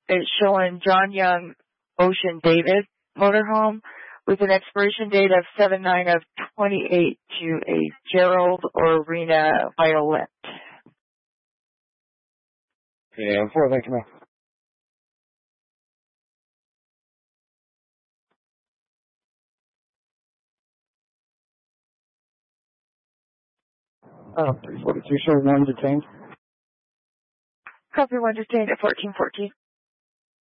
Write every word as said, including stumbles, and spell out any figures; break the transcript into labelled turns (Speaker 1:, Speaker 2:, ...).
Speaker 1: it's showing John Young Ocean David motorhome with an expiration date of seven nine of twenty-eight to a Gerald or Rena Violet.
Speaker 2: Yeah, four, thank you, ma'am. Oh, three forty-two, showing one detained.
Speaker 1: Copy one detained at fourteen fourteen.